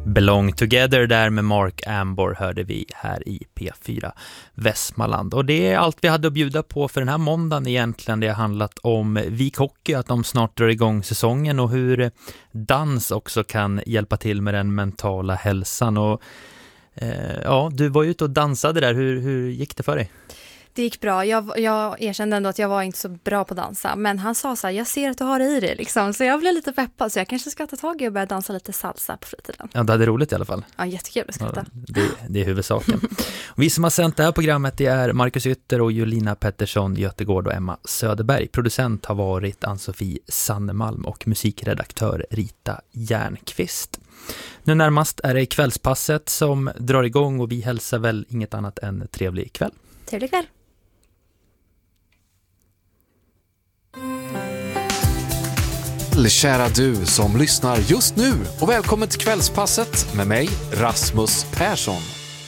Belong Together där med Mark Ambor hörde vi här i P4 Västmanland. Och det är allt vi hade att bjuda på för den här måndagen egentligen. Det har handlat om Vik Hockey, att de snart drar igång säsongen och hur dans också kan hjälpa till med den mentala hälsan. Och ja, du var ute och dansade där. Hur gick det för dig? Det gick bra. Jag erkände ändå att jag var inte så bra på att dansa. Men han sa så här, jag ser att du har det i dig liksom. Så jag blev lite peppad. Så jag kanske ska ta tag i och börja dansa lite salsa på fritiden. Ja, det hade roligt i alla fall. Ja, jättekul att skratta. Ja, det är huvudsaken. Vi som har sänt det här programmet, det är Marcus Ytter och Julina Pettersson, Götegård och Emma Söderberg. Producent har varit Ann-Sofie Sannemalm och musikredaktör Rita Järnqvist. Nu närmast är det kvällspasset som drar igång och vi hälsar väl inget annat än trevlig kväll. Trevlig kväll. Kära du som lyssnar just nu och välkommen till kvällspasset med mig, Rasmus Persson.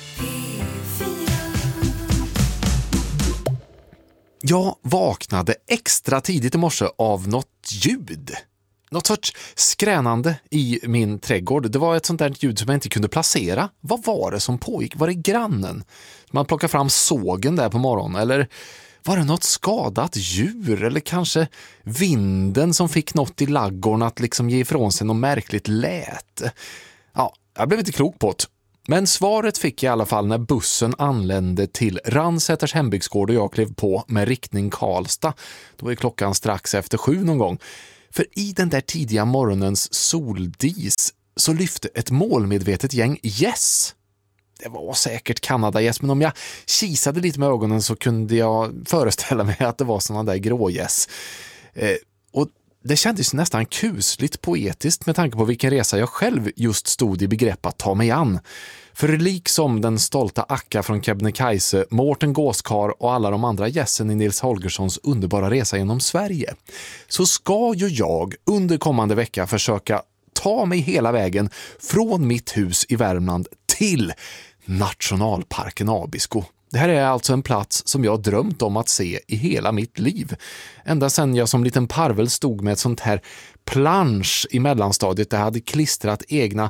Jag vaknade extra tidigt i morse av något ljud. Något sorts skränande i min trädgård. Det var ett sånt där ljud som jag inte kunde placera. Vad var det som pågick? Var det grannen? Man plockar fram sågen där på morgonen, eller var det något skadat djur eller kanske vinden som fick något i laggården att liksom ge ifrån sig något märkligt lät? Ja, jag blev inte klok på det. Men svaret fick jag i alla fall när bussen anlände till Ransäters hembygdsgård och jag klev på med riktning Karlstad. Då var klockan strax efter 7 någon gång. För i den där tidiga morgonens soldis så lyfte ett målmedvetet gäng gäss. Det var säkert Kanadagäss, men om jag kisade lite med ögonen så kunde jag föreställa mig att det var såna där grågäss. Och det kändes nästan kusligt poetiskt med tanke på vilken resa jag själv just stod i begrepp att ta mig an. För liksom den stolta Akka från Kebnekaise, Mårten Gåskar och alla de andra gässen i Nils Holgerssons underbara resa genom Sverige, så ska ju jag under kommande vecka försöka ta mig hela vägen från mitt hus i Värmland till nationalparken Abisko. Det här är alltså en plats som jag drömt om att se i hela mitt liv. Ända sedan jag som liten parvel stod med ett sånt här plansch i mellanstadiet där jag hade klistrat egna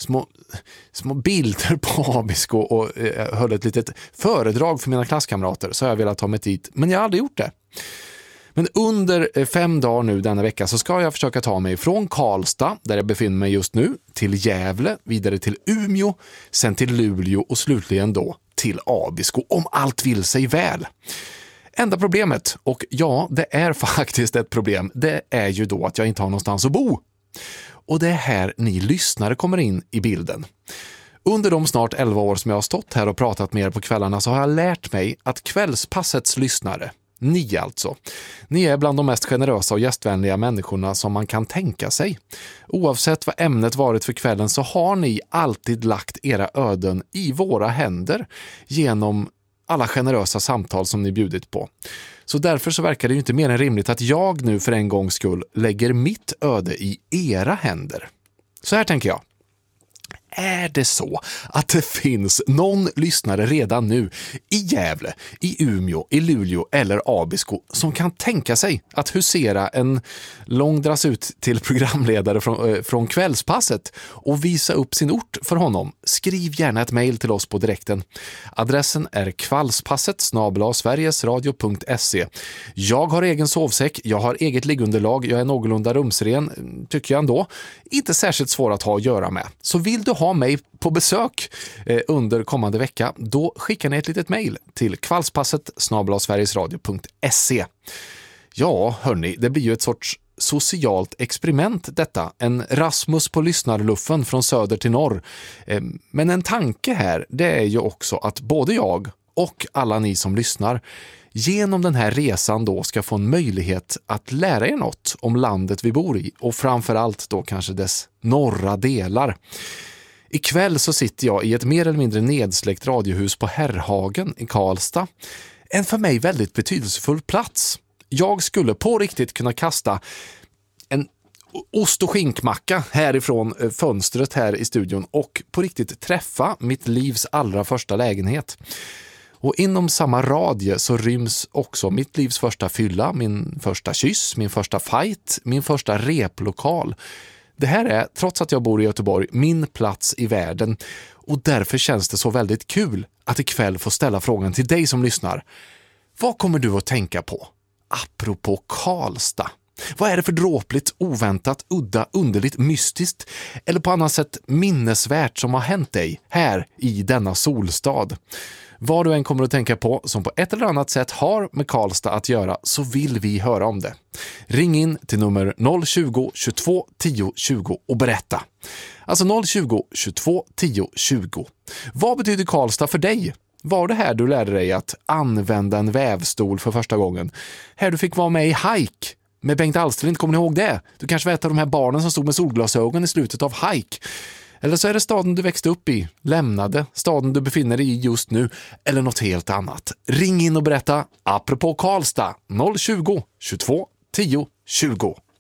små bilder på Abisko och höll ett litet föredrag för mina klasskamrater, så har jag velat ta mig dit. Men jag har aldrig gjort det. Men under 5 dagar nu denna vecka så ska jag försöka ta mig från Karlstad, där jag befinner mig just nu, till Gävle, vidare till Umeå, sen till Luleå och slutligen då till Abisko, om allt vill sig väl. Enda problemet, och ja, det är faktiskt ett problem, det är ju då att jag inte har någonstans att bo. Och det är här ni lyssnare kommer in i bilden. Under de snart 11 år som jag har stått här och pratat med er på kvällarna så har jag lärt mig att kvällspassets lyssnare, ni alltså, ni är bland de mest generösa och gästvänliga människorna som man kan tänka sig. Oavsett vad ämnet varit för kvällen så har ni alltid lagt era öden i våra händer genom alla generösa samtal som ni bjudit på. Så därför så verkar det ju inte mer än rimligt att jag nu för en gångs skull lägger mitt öde i era händer. Så här tänker jag. Är det så att det finns någon lyssnare redan nu i Gävle, i Umeå, i Luleå eller Abisko som kan tänka sig att husera en lång dras ut till programledare från kvällspasset och visa upp sin ort för honom? Skriv gärna ett mejl till oss på direkten. Adressen är kvallspasset@sverigesradio.se. Jag har egen sovsäck, jag har eget liggunderlag, jag är någorlunda rumsren, tycker jag ändå. Inte särskilt svår att ha att göra med. Så vill du ha mig på besök under kommande vecka, då skickar ni ett litet mejl till kvallspasset@sverigesradio.se. Ja, hörni, det blir ju ett sorts socialt experiment detta. En Rasmus på lyssnarluffen från söder till norr. Men en tanke här, det är ju också att både jag och alla ni som lyssnar genom den här resan då ska få en möjlighet att lära er något om landet vi bor i och framförallt då kanske dess norra delar. Ikväll så sitter jag i ett mer eller mindre nedsläckt radiohus på Herrhagen i Karlstad. En för mig väldigt betydelsefull plats. Jag skulle på riktigt kunna kasta en ost- och skinkmacka härifrån fönstret här i studion och på riktigt träffa mitt livs allra första lägenhet. Och inom samma radie så ryms också mitt livs första fylla, min första kyss, min första fight, min första replokal. Det här är, trots att jag bor i Göteborg, min plats i världen och därför känns det så väldigt kul att ikväll få ställa frågan till dig som lyssnar. Vad kommer du att tänka på? Apropå Karlstad. Vad är det för dråpligt, oväntat, udda, underligt, mystiskt eller på annat sätt minnesvärt som har hänt dig här i denna solstad? Vad du än kommer att tänka på som på ett eller annat sätt har med Karlstad att göra så vill vi höra om det. Ring in till nummer 020 22 10 20 och berätta. Alltså 020 22 10 20. Vad betyder Karlstad för dig? Var det här du lärde dig att använda en vävstol för första gången? Här du fick vara med i Hike med Bengt Alsterlind, kommer ni ihåg det? Du kanske vet av de här barnen som stod med solglasögon i slutet av Hike. Eller så är det staden du växte upp i, lämnade, staden du befinner dig i just nu eller något helt annat. Ring in och berätta apropå Karlstad 020 22 10 20.